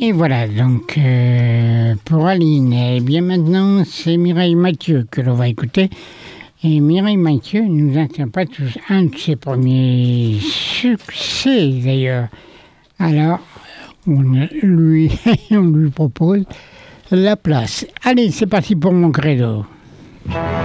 Et voilà, donc pour Aline, et bien maintenant c'est Mireille Mathieu que l'on va écouter. Et Mireille Mathieu nous interprète un de ses premiers succès d'ailleurs. Alors, on lui propose la place. Allez, c'est parti pour mon credo.